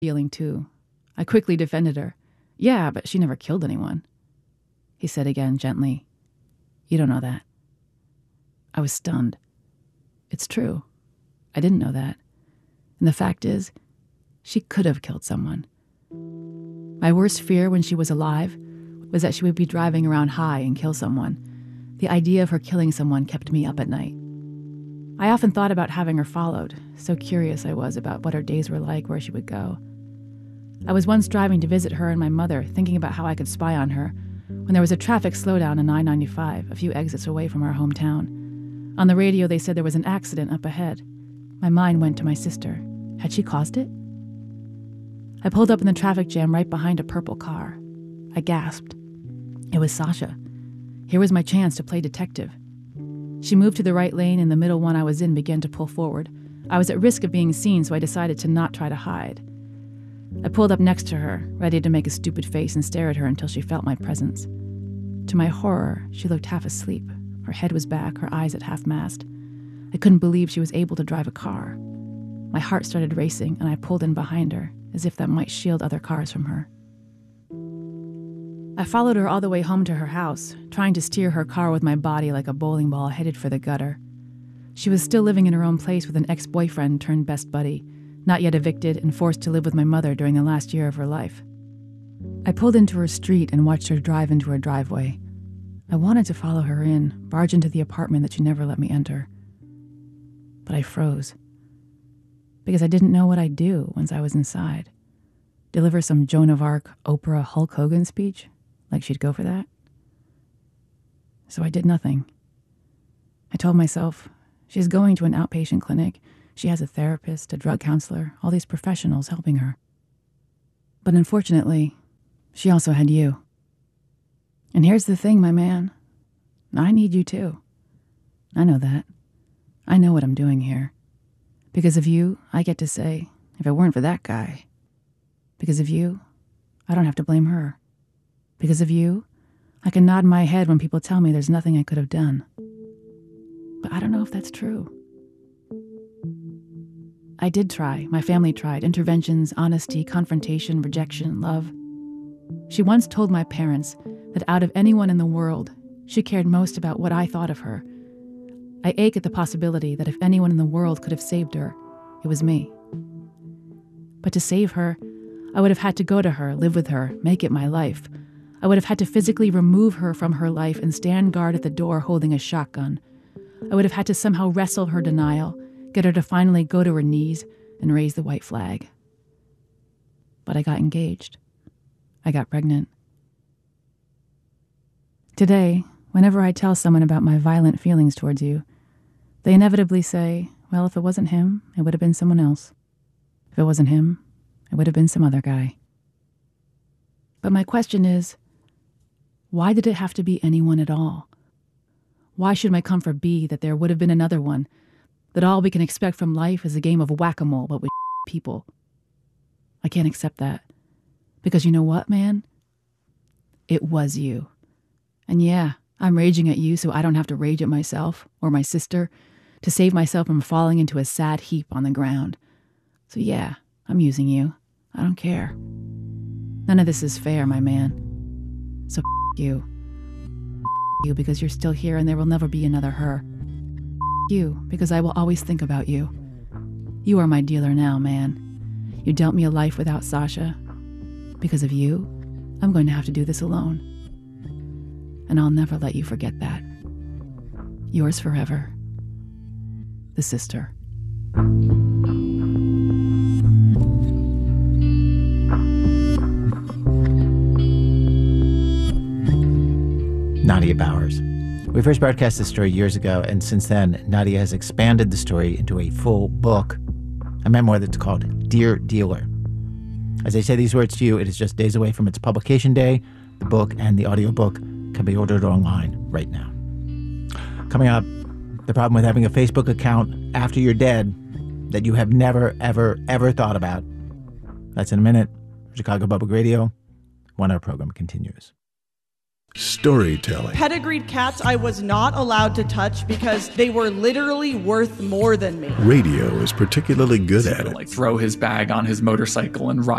feeling too. I quickly defended her. Yeah, but she never killed anyone. He said again, gently, you don't know that. I was stunned. It's true. I didn't know that. And the fact is, she could have killed someone. My worst fear when she was alive was that she would be driving around high and kill someone. The idea of her killing someone kept me up at night. I often thought about having her followed, so curious I was about what her days were like, where she would go. I was once driving to visit her and my mother, thinking about how I could spy on her, when there was a traffic slowdown on I-95, a few exits away from our hometown. On the radio, they said there was an accident up ahead. My mind went to my sister. Had she caused it? I pulled up in the traffic jam right behind a purple car. I gasped. It was Sasha. Here was my chance to play detective. She moved to the right lane and the middle one I was in began to pull forward. I was at risk of being seen, so I decided to not try to hide. I pulled up next to her, ready to make a stupid face and stare at her until she felt my presence. To my horror, she looked half asleep. Her head was back, her eyes at half-mast. I couldn't believe she was able to drive a car. My heart started racing, and I pulled in behind her, as if that might shield other cars from her. I followed her all the way home to her house, trying to steer her car with my body like a bowling ball headed for the gutter. She was still living in her own place with an ex-boyfriend turned best buddy, not yet evicted and forced to live with my mother during the last year of her life. I pulled into her street and watched her drive into her driveway. I wanted to follow her in, barge into the apartment that she never let me enter. But I froze. Because I didn't know what I'd do once I was inside. Deliver some Joan of Arc, Oprah, Hulk Hogan speech? Like she'd go for that? So I did nothing. I told myself, she's going to an outpatient clinic. She has a therapist, a drug counselor, all these professionals helping her. But unfortunately, she also had you. And here's the thing, my man. I need you too. I know that. I know what I'm doing here. Because of you, I get to say, if it weren't for that guy. Because of you, I don't have to blame her. Because of you, I can nod my head when people tell me there's nothing I could have done. But I don't know if that's true. I did try. My family tried. Interventions, honesty, confrontation, rejection, love. She once told my parents that out of anyone in the world, she cared most about what I thought of her. I ache at the possibility that if anyone in the world could have saved her, it was me. But to save her, I would have had to go to her, live with her, make it my life. I would have had to physically remove her from her life and stand guard at the door holding a shotgun. I would have had to somehow wrestle her denial, get her to finally go to her knees and raise the white flag. But I got engaged. I got pregnant. Today, whenever I tell someone about my violent feelings towards you, they inevitably say, well, if it wasn't him, it would have been someone else. If it wasn't him, it would have been some other guy. But my question is, why did it have to be anyone at all? Why should my comfort be that there would have been another one, that all we can expect from life is a game of whack-a-mole but with people? I can't accept that. Because you know what, man? It was you. And yeah, I'm raging at you so I don't have to rage at myself or my sister to save myself from falling into a sad heap on the ground. So yeah, I'm using you. I don't care. None of this is fair, my man. So you. You because you're still here and there will never be another her. You because I will always think about you. You are my dealer now, man. You dealt me a life without Sasha. Because of you, I'm going to have to do this alone. And I'll never let you forget that. Yours forever, the sister. Nadia Bowers. We first broadcast this story years ago, and since then, Nadia has expanded the story into a full book, a memoir that's called Dear Dealer. As I say these words to you, it is just days away from its publication day. The book and the audiobook can be ordered online right now. Coming up, the problem with having a Facebook account after you're dead that you have never, ever, ever thought about. That's in a minute. Chicago Public Radio. 1 Hour program continues. Storytelling. Pedigreed cats I was not allowed to touch because they were literally worth more than me. Radio is particularly good at it. Like throw his bag on his motorcycle and ride